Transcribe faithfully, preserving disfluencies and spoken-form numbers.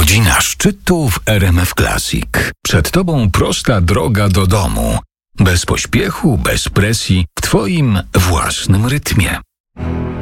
Godzina szczytu w R M F Classic. Przed Tobą prosta droga do domu. Bez pośpiechu, bez presji, w Twoim własnym rytmie.